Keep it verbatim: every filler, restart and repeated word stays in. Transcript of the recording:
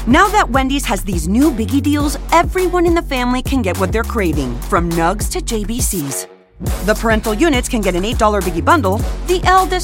Now that Wendy's has these new Biggie deals, everyone in the family can get what they're craving, from Nugs to J B Cs. The parental units can get an eight dollar Biggie bundle. The eldest